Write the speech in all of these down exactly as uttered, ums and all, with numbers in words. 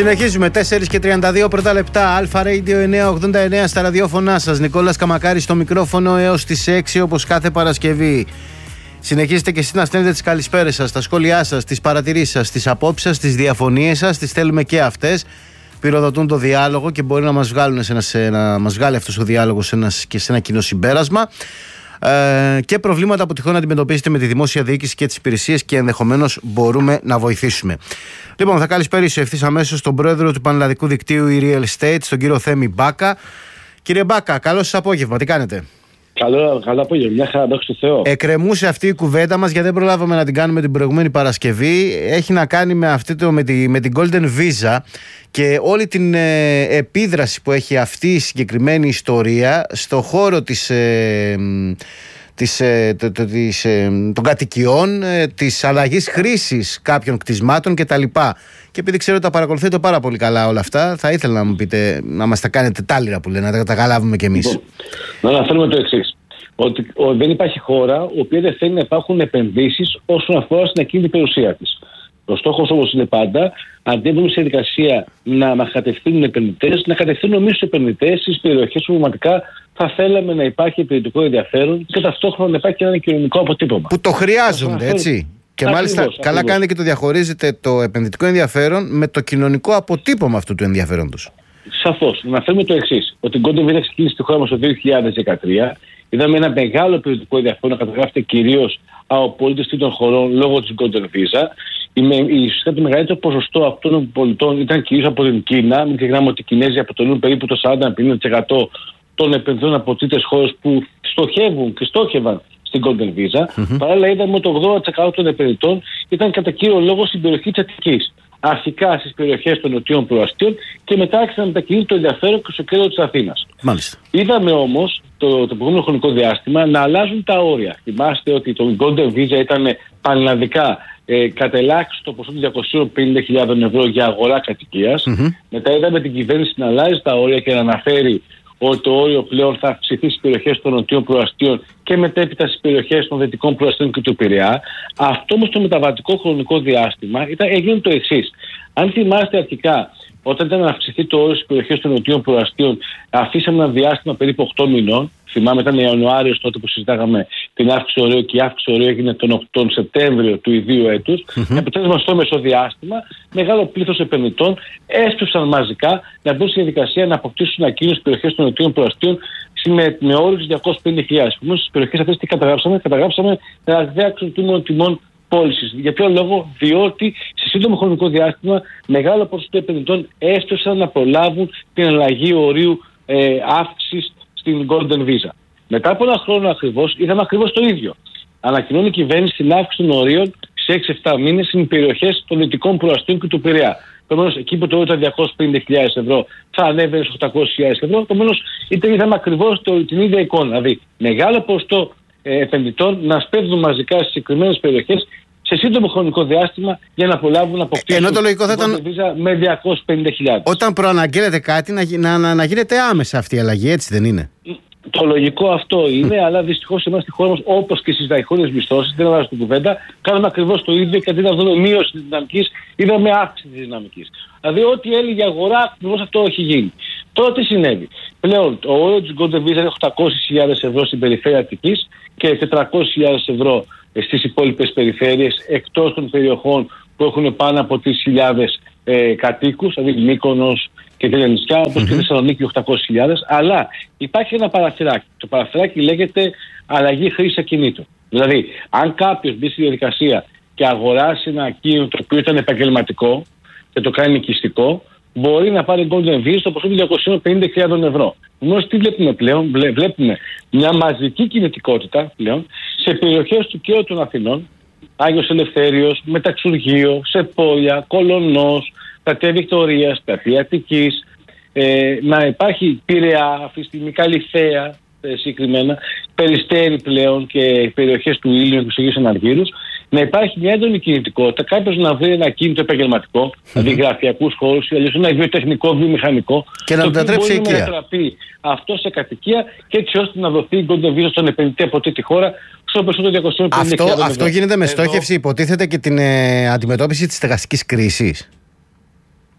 Συνεχίζουμε τέσσερα και τριάντα δύο πρώτα λεπτά. Αλφα Radio εννιακόσια ογδόντα εννέα στα ραδιόφωνά σας. Νικόλας Καμακάρης στο μικρόφωνο έως τις έξι όπως κάθε Παρασκευή. Συνεχίζετε και εσείς να στέλνετε τις καλησπέρες σας, τα σχόλιά σας, τις παρατηρήσεις σας, τις απόψεις σας, τις διαφωνίες σας. Τις θέλουμε και αυτές. Πυροδοτούν το διάλογο και μπορεί να μας, βγάλουν σε ένα, σε, να μας βγάλει αυτός ο διάλογος σε ένα, και σε ένα κοινό συμπέρασμα. Ε, και προβλήματα που τυχόν αντιμετωπίζετε με τη δημόσια διοίκηση και τις υπηρεσίες και ενδεχομένως μπορούμε να βοηθήσουμε. Λοιπόν, θα καλησπέρισω ευθύς αμέσως τον πρόεδρο του Πανελλαδικού Δικτύου e-Real Estate, τον κύριο Θέμη Μπάκα. Κύριε Μπάκα, καλό σας απόγευμα, τι κάνετε? Καλό, καλό απόγευμα, μια χαρά, δόξα τω Θεώ. Εκκρεμούσε αυτή η κουβέντα μας γιατί δεν προλάβαμε να την κάνουμε την προηγούμενη Παρασκευή. Έχει να κάνει με, αυτή το, με, τη, με την Golden Visa και όλη την ε, επίδραση που έχει αυτή η συγκεκριμένη ιστορία στο χώρο της, ε, της, ε, το, το, της, ε, των κατοικιών, ε, της αλλαγής χρήσης κάποιων κτισμάτων κτλ. Και επειδή ξέρω ότι τα παρακολουθείτε πάρα πολύ καλά όλα αυτά, θα ήθελα να μου πείτε, να μας τα κάνετε τάλιρα που λένε, να τα καταλάβουμε κι εμείς. Να αναφέρουμε το εξής. Ότι ο, δεν υπάρχει χώρα η οποία δεν θέλει να υπάρχουν επενδύσεις όσον αφορά στην εκείνη την περιουσία της. Ο στόχος όμως είναι πάντα, αντί να σε διαδικασία να μας κατευθύνουν επενδυτές, να κατευθύνουν εμείς τους επενδυτές στις περιοχές που πραγματικά θα θέλαμε να υπάρχει επενδυτικό ενδιαφέρον και ταυτόχρονα να υπάρχει και ένα κοινωνικό αποτύπωμα. Που το χρειάζονται, έτσι. Και ακριβώς, μάλιστα ακριβώς. Καλά κάνετε και το διαχωρίζετε το επενδυτικό ενδιαφέρον με το κοινωνικό αποτύπωμα αυτού του ενδιαφέροντος. Σαφώς. Να φέρουμε το εξής. Ότι η Golden Visa ξεκίνησε στη χώρα μας το δύο χιλιάδες δεκατρία. Είδαμε ένα μεγάλο επενδυτικό ενδιαφέρον να καταγράφεται κυρίως από πολίτες τρίτων χωρών λόγω της Golden Visa. Ίσως το μεγαλύτερο ποσοστό αυτών των πολιτών ήταν κυρίως από την Κίνα. Μην ξεχνάμε ότι οι Κινέζοι αποτελούν περίπου το σαράντα με πενήντα τοις εκατό των επενδυτών από τρίτες χώρες που στοχεύουν και στόχευαν στην Golden Visa. Mm-hmm. Παράλληλα, είδαμε ότι το ογδόντα τοις εκατό των επενδυτών ήταν κατά κύριο λόγο στην περιοχή της Αττικής. Αρχικά στις περιοχές των νοτιών προαστίων και μετά άρχισαν να μετακινούν το ενδιαφέρον και στο κέντρο της Αθήνας. Μάλιστα. Είδαμε όμως το, το προηγούμενο χρονικό διάστημα να αλλάζουν τα όρια. Θυμάστε ότι το Golden Visa ήταν πανελλαδικά ε, κατ' ελάχιστο ποσό των διακόσιες πενήντα χιλιάδες ευρώ για αγορά κατοικίας. Mm-hmm. Μετά είδαμε την κυβέρνηση να αλλάζει τα όρια και να αναφέρει ότι το όριο πλέον θα αυξηθεί στις περιοχές των νοτιών προαστίων και μετέπειτα στις περιοχές των δυτικών προαστίων και του Πειραιά. Αυτό όμως το μεταβατικό χρονικό διάστημα ήταν, έγινε το εξής. Αν θυμάστε αρχικά, όταν ήταν να αυξηθεί το όριο στις περιοχές των νοτιών προαστίων, αφήσαμε ένα διάστημα περίπου οκτώ μηνών. Θυμάμαι, ήταν Ιανουάριος τότε που συζητάγαμε την αύξηση ορίου και η αύξηση ορίου έγινε τον, τον Σεπτέμβριο του ιδίου έτους. Mm-hmm. Αποτέλεσμα στο μεσοδιάστημα, μεγάλο πλήθος επενδυτών έσπευσαν μαζικά να μπουν στη διαδικασία να αποκτήσουν ακίνητες στις περιοχές των νοτιών προαστίων με, με όρους διακόσιες πενήντα χιλιάδες. Επομένως, στις περιοχές αυτές τι καταγράψαμε, καταγράψαμε ραγδαία αξιωτούμενων τιμών πώλησης. Για ποιο λόγο? Διότι σε σύντομο χρονικό διάστημα μεγάλο ποσοστό επενδυτών έσπευσαν να προλάβουν την αλλαγή ορίου ε, αύξησης στην Golden Visa. Μετά από ένα χρόνο ακριβώς, είδαμε ακριβώς το ίδιο. Ανακοινώνει η κυβέρνηση την αύξηση των ορίων σε έξι εφτά μήνες στις περιοχές των δυτικών προαστίων και του Πειραιά. Επομένως, εκεί που το όριο ήταν διακόσιες πενήντα χιλιάδες ευρώ, θα ανέβαινε στις οκτακόσιες χιλιάδες ευρώ. Επομένως, είτε είδαμε ακριβώς το, την ίδια εικόνα. Δηλαδή, μεγάλο ποσοστό ε, επενδυτών να σπέβδουν μαζικά στις συγκεκριμένες περιοχές σε σύντομο χρονικό διάστημα για να απολαύουν να αποκτήσουν ενώ το λογικό θα ήταν με διακόσιες πενήντα χιλιάδες. Όταν προαναγγέλλεται κάτι να, να, να, να γίνεται άμεσα αυτή η αλλαγή, έτσι δεν είναι? Το λογικό αυτό είναι, αλλά δυστυχώς εμάς στη χώρα μας, όπως και στις δαϊχόνιες μισθώσεις, δεν αλλάζω την κουβέντα, κάνουμε ακριβώς το ίδιο και αντί να δούμε μείωση της δυναμικής, είδαμε αύξηση της δυναμικής. Δηλαδή, ό,τι έλεγε η αγορά, ακριβώς αυτό έχει γίνει. Τώρα τι συνέβη? Πλέον, το όριο της Golden Visa είναι οκτακόσιες χιλιάδες ευρώ στην περιφέρεια Αττικής και τετρακόσιες χιλιάδες ευρώ στις υπόλοιπες περιφέρειες, εκτός των περιοχών που έχουν πάνω από τρεις χιλιάδες ε, κατοίκους, δηλαδή Μύκονος και τέτοια νησιά, όπως mm-hmm. και Θεσσαλονίκη οκτακόσιες χιλιάδες. Αλλά υπάρχει ένα παραθυράκι. Το παραθυράκι λέγεται αλλαγή χρήσης ακινήτων. Δηλαδή, αν κάποιος μπει στη διαδικασία και αγοράσει ένα ακίνητο το οποίο ήταν επαγγελματικό και το κάνει οικιστικό, μπορεί να πάρει Golden Visa στο ποσό των διακόσιες πενήντα χιλιάδες ευρώ. Όμως τι βλέπουμε πλέον? Βλέπουμε μια μαζική κινητικότητα πλέον σε περιοχές του κέντρου των Αθηνών, Άγιος Ελευθέριος, Μεταξουργείο, Σεπόλια, Κολονός, Πλατεία Βικτωρίας, Πλατεία Αττικής, ε, να υπάρχει Πειραιά, αυτή τη στιγμή Καλυθέα ε, συγκεκριμένα, Περιστέρι πλέον και περιοχές του Ήλιου και του Αγίου Αναργύρους, να υπάρχει μια έντονη κινητικότητα, κάποιος να βρει ένα κίνητο επαγγελματικό, mm-hmm. δηλαδή γραφειακούς χώρους ή αλλιώς ένα βιοτεχνικό, βιομηχανικό, και να μετατρέψει εκεί. Να μετατραπεί αυτό σε κατοικία και έτσι ώστε να δοθεί η Golden Visa στον επενδυτή από τρίτη χώρα στο ποσό των διακόσιες πενήντα χιλιάδες ευρώ. Αυτό γίνεται με στόχευση, υποτίθεται, και την ε, αντιμετώπιση της στεγαστικής κρίσης.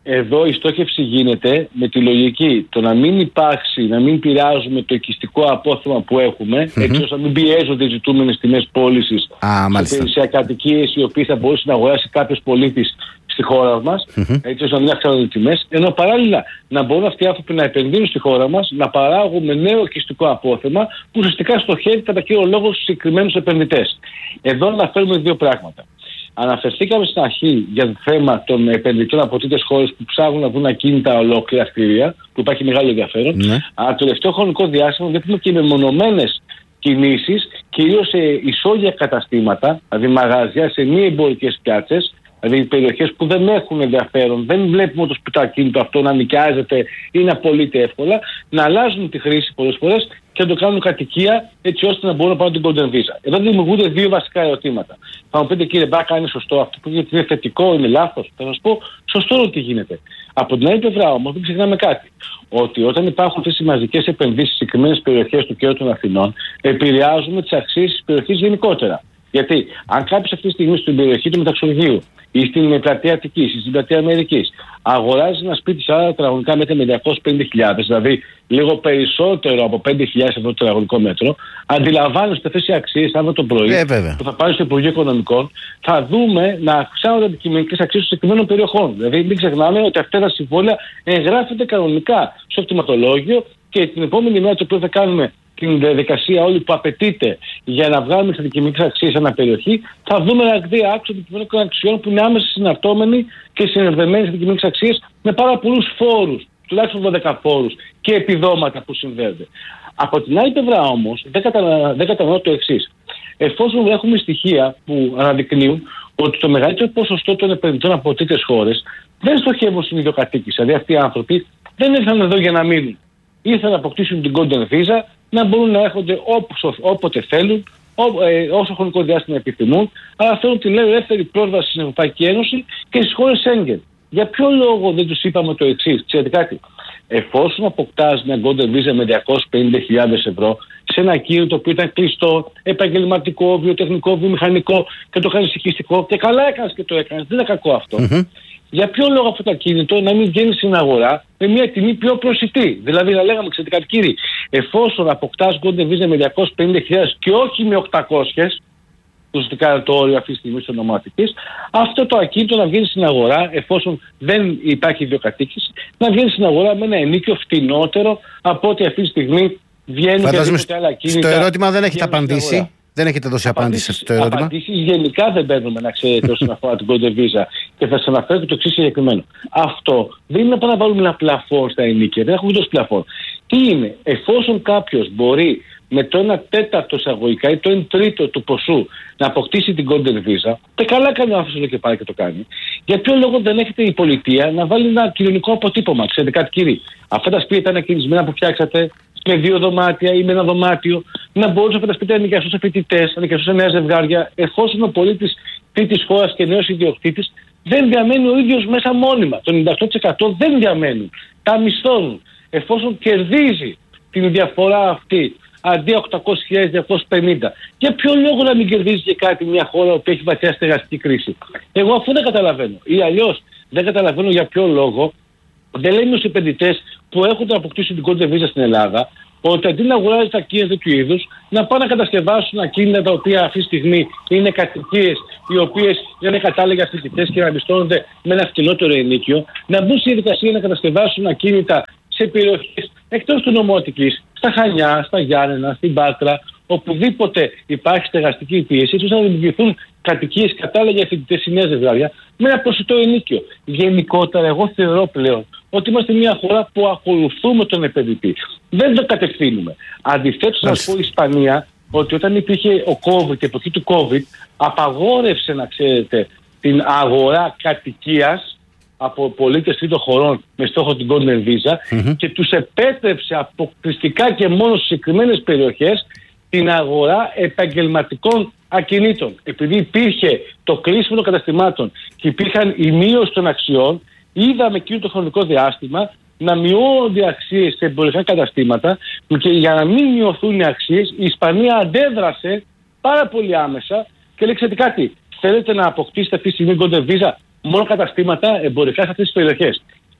εδώ η στόχευση γίνεται με τη λογική το να μην υπάρξει, να μην πειράζουμε το οικιστικό απόθεμα που έχουμε, mm-hmm. έτσι ώστε να μην πιέζονται οι ζητούμενες τιμές πώλησης ah, σε κατοικίες οι οποίες θα μπορούσε να αγοράσει κάποιος πολίτης στη χώρα μας, mm-hmm. έτσι ώστε να μην αυξάνονται οι τιμές, ενώ παράλληλα να μπορούν αυτοί οι άνθρωποι να επενδύουν στη χώρα μας, να παράγουμε νέο οικιστικό απόθεμα που ουσιαστικά στοχεύει κατά κύριο λόγο στους συγκεκριμένους επενδυτές. Εδώ αναφέρουμε δύο πράγματα. Αναφερθήκαμε στην αρχή για το θέμα των επενδυτών από τρίτες χώρες που ψάχνουν να βρουν ακίνητα ολόκληρα κτίρια, που υπάρχει μεγάλο ενδιαφέρον. Ναι. Αλλά το τελευταίο χρονικό διάστημα βλέπουμε και μεμονωμένες κινήσεις, κυρίως σε ισόγεια καταστήματα, δηλαδή μαγαζιά σε μη εμπορικές πιάτσες, δηλαδή περιοχές που δεν έχουν ενδιαφέρον, δεν βλέπουμε το σπιτακίνητο αυτό να νοικιάζεται ή να πωλείται εύκολα, να αλλάζουν τη χρήση πολλές φορές και να το κάνουν κατοικία, έτσι ώστε να μπορούν να πάρουν την Golden Visa. Εδώ δημιουργούνται δύο βασικά ερωτήματα. Θα μου πείτε, κύριε Μπάκα, είναι σωστό αυτό που γιατί είναι θετικό, είναι λάθος? Θα σας πω, σωστό είναι ότι γίνεται. Από την άλλη πλευρά όμως, δεν ξεχνάμε κάτι. Ότι όταν υπάρχουν αυτές οι μαζικές επενδύσεις σε συγκεκριμένες περιοχές του κέντρου των Αθηνών, επηρεάζουμε τις αξίες της περιοχής γενικότερα. Γιατί αν κάποιος αυτή τη στιγμή στην περιοχή του Μεταξουργείου ή στην πλατεία Αττικής ή στην πλατεία Αμερικής αγοράζει ένα σπίτι σε άλλα τετραγωνικά μέτρα με διακόσιες πενήντα χιλιάδες, δηλαδή λίγο περισσότερο από πέντε χιλιάδες ευρώ το τετραγωνικό μέτρο, αντιλαμβάνεστε ότι αυτές οι αξίες αύριο το πρωί ε, που θα πάρει στο Υπουργείο Οικονομικών θα δούμε να αυξάνονται αντικειμενικές αξίες των συγκεκριμένων περιοχών. Δηλαδή μην ξεχνάμε ότι αυτά τα συμβόλαια εγγράφονται κανονικά στο κτηματολόγιο και την επόμενη μέρα το οποίο θα κάνουμε την διαδικασία όλη που απαιτείται για να βγάλουμε τις αντικειμενικές αξίες σε ένα περιοχή, θα δούμε ένα αγδία άξιο αντικειμενικών αξιών που είναι άμεσα συναρτώμενοι και συνδεδεμένοι στις αντικειμενικές αξίες με πάρα πολλούς φόρους, τουλάχιστον δώδεκα φόρους και επιδόματα που συνδέονται. Από την άλλη πλευρά όμως, δεν, κατα... δεν κατανοώ το εξής. Εφόσον έχουμε στοιχεία που αναδεικνύουν ότι το μεγαλύτερο ποσοστό των επενδυτών από τρίτες χώρες δεν στοχεύουν στην ιδιοκατοίκηση, δηλαδή αυτοί οι άνθρωποι δεν ήρθαν εδώ για να μείνουν. Ήρθαν να αποκτήσουν την Golden Visa, να μπορούν να έρχονται όπου, όποτε θέλουν, ό, ε, όσο χρονικό διάστημα επιθυμούν, αλλά θέλουν την ελεύθερη πρόσβαση στην Ευρωπαϊκή Ένωση και στις χώρες Σέγγεν. Για ποιο λόγο δεν τους είπαμε το εξής? Ξέρετε κάτι? Εφόσον αποκτάς μια Golden Visa με διακόσιες πενήντα χιλιάδες ευρώ σε ένα ακίνητο το οποίο ήταν κλειστό, επαγγελματικό, βιοτεχνικό, βιομηχανικό και το κάνεις οικιστικό, και καλά έκανες και το έκανες, δεν είναι κακό αυτό. Mm-hmm. Για ποιο λόγο αυτό το ακίνητο να μην βγαίνει στην αγορά με μια τιμή πιο προσιτή? Δηλαδή να λέγαμε, ξέρετε κάτι κύριοι, εφόσον αποκτάς Golden Visa με διακόσιες πενήντα χιλιάδες και όχι με οκτακόσιες, ουσιαστικά το όριο αυτή τη στιγμή της ονομάτικης, αυτό το ακίνητο να βγαίνει στην αγορά, εφόσον δεν υπάρχει ιδιοκατοίκηση, να βγαίνει στην αγορά με ένα ενίκιο φτηνότερο από ό,τι αυτή τη στιγμή βγαίνει και άλλα ακίνητα. Στο ερώτημα δεν έχετε απαντήσει. Δεν έχετε δώσει απάντηση σε αυτό το ερώτημα. Απαντήσεις γενικά δεν παίρνουμε, να ξέρετε, όσον αφορά την Golden Visa. Και θα σας αναφέρω το εξής συγκεκριμένο. Αυτό δεν είναι να βάλουμε ένα πλαφόν στα ενίκια. Δεν έχουμε δώσει πλαφόν. Τι είναι? Εφόσον κάποιος μπορεί με το ένα τέταρτο εισαγωγικά ή το ένα τρίτο του ποσού να αποκτήσει την Golden Visa, και καλά κάνει ο άνθρωπος και πάει και το κάνει, για ποιο λόγο δεν έχετε η πολιτεία να βάλει ένα κοινωνικό αποτύπωμα? Ξέρετε κάτι κύριοι, αυτά τα σπίτια ήταν κινησμένα που φτιάξατε με δύο δωμάτια ή με ένα δωμάτιο, να μπορούσαν αυτά τα σπίτια να νοικιαστούν σε φοιτητές, να νοικιαστούν σε νέα ζευγάρια, εφόσον ο πολίτης τρίτης χώρας και νέος ιδιοκτήτης δεν διαμένει ο ίδιος μέσα μόνιμα. Το ενενήντα οκτώ τοις εκατό δεν διαμένουν, τα μισθώνουν. Εφόσον κερδίζει την διαφορά αυτή αντί οκτακόσιες χιλιάδες διακόσιες πενήντα, για ποιο λόγο να μην κερδίζει και κάτι μια χώρα που έχει βαθιά στεγαστική κρίση? Εγώ αυτό δεν καταλαβαίνω. Ή αλλιώς δεν καταλαβαίνω για ποιο λόγο δεν λένε στους επενδυτές που έχουν να αποκτήσουν την Golden Visa στην Ελλάδα ότι αντί να αγοράζει τα ακίνητα τέτοιου είδους, να πάνε να κατασκευάσουν ακίνητα τα οποία αυτή τη στιγμή είναι κατοικίες οι οποίες είναι κατάλληλες για φοιτητές και να μισθώνονται με ένα φτηνότερο ενίκιο, να μπουν στη διαδικασία να κατασκευάσουν ακίνητα σε περιοχές εκτός του νομού Αττικής, στα Χανιά, στα Γιάννενα, στην Πάτρα, οπουδήποτε υπάρχει στεγαστική πίεση, ώστε να δημιουργηθούν κατοικίες κατάλληλες για φοιτητές ή νέα ζευγάρια με ένα προσιτό ενίκιο. Γενικότερα, εγώ θεωρώ πλέον ότι είμαστε μια χώρα που ακολουθούμε τον επενδυτή. Δεν το κατευθύνουμε. Αντιθέτως, να σου πω η Ισπανία, ότι όταν υπήρχε ο COVID και εποχή του COVID, απαγόρευσε, να ξέρετε, την αγορά κατοικίας από πολίτες τρίτων χωρών με στόχο την Golden Visa mm-hmm. και τους επέτρεψε αποκλειστικά και μόνο στις συγκεκριμένες περιοχές την αγορά επαγγελματικών ακινήτων. Επειδή υπήρχε το κλείσιμο των καταστημάτων και υπήρχαν η μείωση των αξιών, είδαμε εκείνο το χρονικό διάστημα να μειώνονται οι αξίες σε εμπορικά καταστήματα και για να μην μειωθούν οι αξίες η Ισπανία αντέδρασε πάρα πολύ άμεσα και λέει, ξέρετε κάτι, θέλετε να αποκτήσετε αυτή τη στιγμή Golden Visa μόνο καταστήματα εμπορικά σε αυτές τις περιοχές.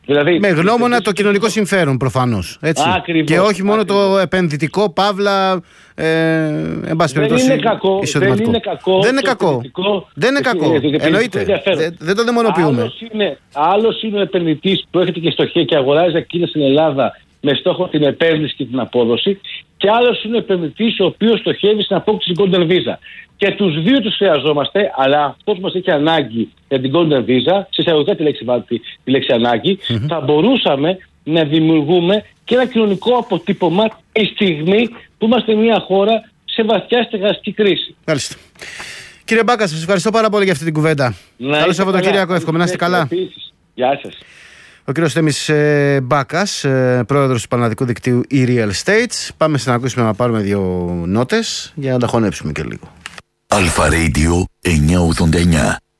Δηλαδή, με γνώμονα το κοινωνικό συμφέρον προφανώς. Ακριβώς, και όχι μόνο ακριβώς. το επενδυτικό, παύλα. Ε, εν πάση περιπτώσει, δεν είναι κακό. Δεν είναι κακό. Δεν είναι κακό. Δεν είναι κακό. Εννοείται. Δεν, δεν το δαιμονοποιούμε. Άλλος είναι, άλλος είναι ο επενδυτής που έρχεται και στοχεύει και αγοράζει ακίνητα στην Ελλάδα με στόχο την επένδυση και την απόδοση. Και άλλος είναι ο επενδυτής ο οποίος στοχεύει στην απόκτηση Golden Visa. Και τους δύο τους χρειαζόμαστε, αλλά αυτός μας έχει ανάγκη για την Golden Visa, σε εισαγωγικά τη λέξη, τη, τη λέξη ανάγκη, mm-hmm. θα μπορούσαμε να δημιουργούμε και ένα κοινωνικό αποτύπωμα τη στιγμή που είμαστε μια χώρα σε βαθιά στεγαστική κρίση. Μάλιστα. Κύριε Μπάκα, σας ευχαριστώ πάρα πολύ για αυτή την κουβέντα. Καλό Σαββατοκύριακο, εύχομαι να είστε καλά. Γεια σας. Ο κύριος Θέμης ε, Μπάκας, ε, πρόεδρος του Πανελλαδικού Δικτύου e-Real Estates. Πάμε να ακούσουμε να πάρουμε δύο νότες για να τα χωνέψουμε και λίγο. Αλφα Radio εννιακόσια ογδόντα εννιά.